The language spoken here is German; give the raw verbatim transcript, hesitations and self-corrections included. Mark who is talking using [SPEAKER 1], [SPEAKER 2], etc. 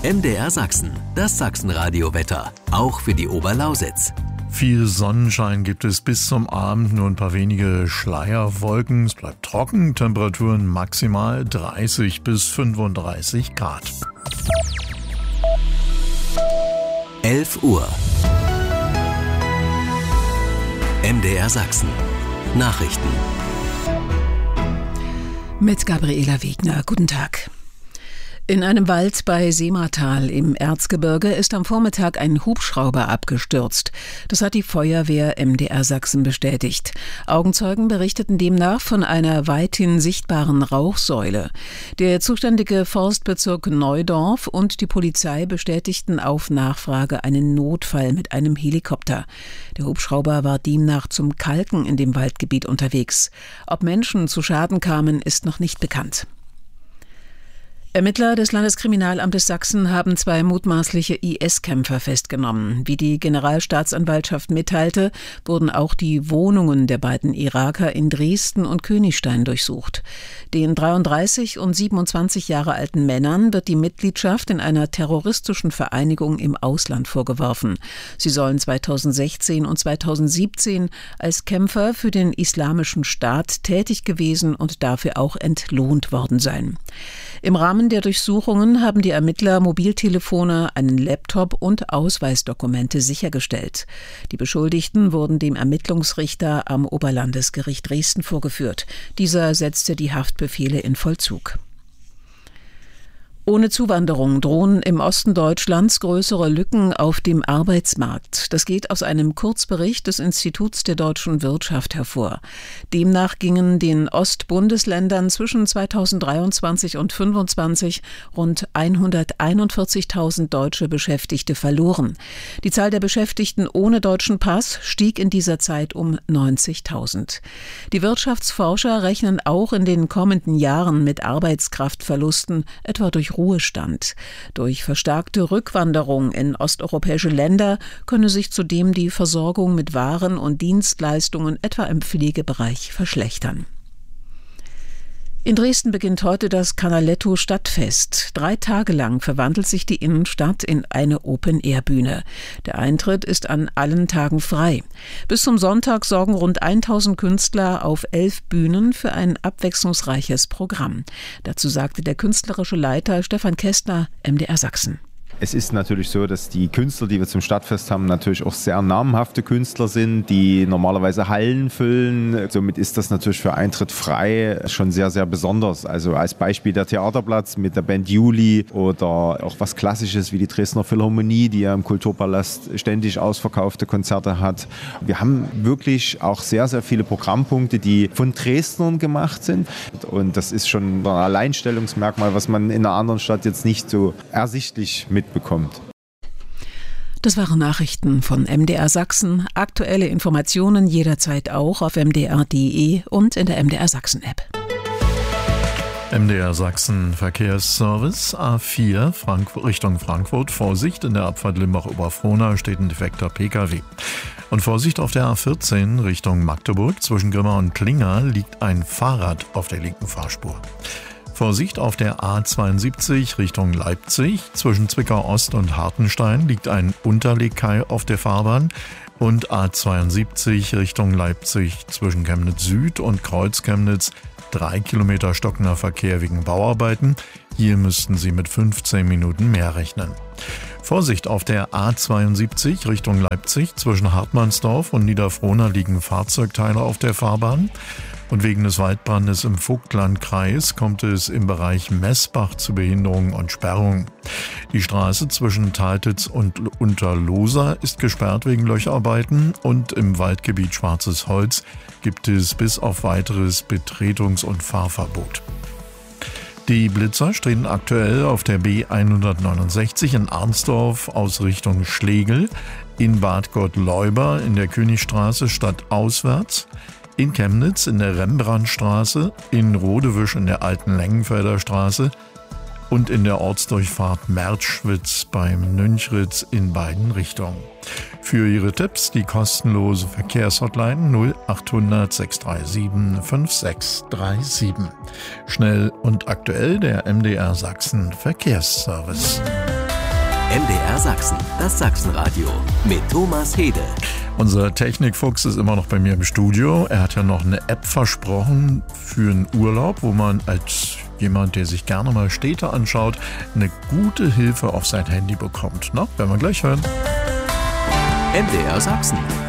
[SPEAKER 1] M D R Sachsen, das Sachsenradio-Wetter, auch für die Oberlausitz.
[SPEAKER 2] Viel Sonnenschein gibt es bis zum Abend, nur ein paar wenige Schleierwolken. Es bleibt trocken, Temperaturen maximal dreißig bis fünfunddreißig Grad.
[SPEAKER 1] elf Uhr. M D R Sachsen. Nachrichten.
[SPEAKER 3] Mit Gabriela Wegner. Guten Tag. In einem Wald bei Seematal im Erzgebirge ist am Vormittag ein Hubschrauber abgestürzt. Das hat die Feuerwehr M D R Sachsen bestätigt. Augenzeugen berichteten demnach von einer weithin sichtbaren Rauchsäule. Der zuständige Forstbezirk Neudorf und die Polizei bestätigten auf Nachfrage einen Notfall mit einem Helikopter. Der Hubschrauber war demnach zum Kalken in dem Waldgebiet unterwegs. Ob Menschen zu Schaden kamen, ist noch nicht bekannt. Ermittler des Landeskriminalamtes Sachsen haben zwei mutmaßliche I S-Kämpfer festgenommen. Wie die Generalstaatsanwaltschaft mitteilte, wurden auch die Wohnungen der beiden Iraker in Dresden und Königstein durchsucht. Den dreiunddreißig und siebenundzwanzig Jahre alten Männern wird die Mitgliedschaft in einer terroristischen Vereinigung im Ausland vorgeworfen. Sie sollen zweitausendsechzehn und zweitausendsiebzehn als Kämpfer für den Islamischen Staat tätig gewesen und dafür auch entlohnt worden sein. Im Rahmen der Durchsuchungen haben die Ermittler Mobiltelefone, einen Laptop und Ausweisdokumente sichergestellt. Die Beschuldigten wurden dem Ermittlungsrichter am Oberlandesgericht Dresden vorgeführt. Dieser setzte die Haftbefehle in Vollzug. Ohne Zuwanderung drohen im Osten Deutschlands größere Lücken auf dem Arbeitsmarkt. Das geht aus einem Kurzbericht des Instituts der deutschen Wirtschaft hervor. Demnach gingen den Ostbundesländern zwischen zweitausenddreiundzwanzig und fünfundzwanzig rund hunderteinundvierzigtausend deutsche Beschäftigte verloren. Die Zahl der Beschäftigten ohne deutschen Pass stieg in dieser Zeit um neunzigtausend. Die Wirtschaftsforscher rechnen auch in den kommenden Jahren mit Arbeitskraftverlusten, etwa durch Ruhestand. Durch verstärkte Rückwanderung in osteuropäische Länder könne sich zudem die Versorgung mit Waren und Dienstleistungen etwa im Pflegebereich verschlechtern. In Dresden beginnt heute das Canaletto-Stadtfest. Drei Tage lang verwandelt sich die Innenstadt in eine Open-Air-Bühne. Der Eintritt ist an allen Tagen frei. Bis zum Sonntag sorgen rund tausend Künstler auf elf Bühnen für ein abwechslungsreiches Programm. Dazu sagte der künstlerische Leiter Stefan Kästner, M D R Sachsen.
[SPEAKER 4] Es ist natürlich so, dass die Künstler, die wir zum Stadtfest haben, natürlich auch sehr namhafte Künstler sind, die normalerweise Hallen füllen. Somit ist das natürlich für Eintritt frei schon sehr, sehr besonders. Also als Beispiel der Theaterplatz mit der Band Juli oder auch was Klassisches wie die Dresdner Philharmonie, die ja im Kulturpalast ständig ausverkaufte Konzerte hat. Wir haben wirklich auch sehr, sehr viele Programmpunkte, die von Dresdnern gemacht sind. Und das ist schon ein Alleinstellungsmerkmal, was man in einer anderen Stadt jetzt nicht so ersichtlich mit bekommt.
[SPEAKER 3] Das waren Nachrichten von M D R Sachsen. Aktuelle Informationen jederzeit auch auf m d r punkt d e und in der M D R Sachsen App.
[SPEAKER 2] M D R Sachsen Verkehrsservice A vier Frankfurt, Richtung Frankfurt. Vorsicht, in der Abfahrt Limbach-Oberfrohna steht ein defekter P K W. Und Vorsicht auf der A vierzehn Richtung Magdeburg. Zwischen Grimma und Klinger liegt ein Fahrrad auf der linken Fahrspur. Vorsicht auf der A zweiundsiebzig Richtung Leipzig. Zwischen Zwickau Ost und Hartenstein liegt ein Unterlegkai auf der Fahrbahn. Und A zweiundsiebzig Richtung Leipzig zwischen Chemnitz Süd und Kreuz Chemnitz. Drei Kilometer stockender Verkehr wegen Bauarbeiten. Hier müssten Sie mit fünfzehn Minuten mehr rechnen. Vorsicht auf der A zweiundsiebzig Richtung Leipzig. Zwischen Hartmannsdorf und Niederfrohna liegen Fahrzeugteile auf der Fahrbahn. Und wegen des Waldbrandes im Vogtlandkreis kommt es im Bereich Messbach zu Behinderungen und Sperrungen. Die Straße zwischen Taltitz und Unterlosa ist gesperrt wegen Löcharbeiten und im Waldgebiet Schwarzes Holz gibt es bis auf weiteres Betretungs- und Fahrverbot. Die Blitzer stehen aktuell auf der B hundertneunundsechzig in Arnsdorf aus Richtung Schlegel, in Bad Gottleuba in der Königstraße stadtauswärts, in Chemnitz in der Rembrandtstraße, in Rodewisch in der alten Lengenfelder Straße und in der Ortsdurchfahrt Mertschwitz beim Nünchritz in beiden Richtungen. Für Ihre Tipps die kostenlose Verkehrshotline null achthundert sechs drei sieben fünf sechs drei sieben. Schnell und aktuell der M D R Sachsen Verkehrsservice.
[SPEAKER 1] M D R Sachsen, das Sachsenradio mit Thomas Hede.
[SPEAKER 2] Unser Technikfuchs ist immer noch bei mir im Studio. Er hat ja noch eine App versprochen für einen Urlaub, wo man als jemand, der sich gerne mal Städte anschaut, eine gute Hilfe auf sein Handy bekommt. Na, werden wir gleich hören.
[SPEAKER 1] M D R Sachsen.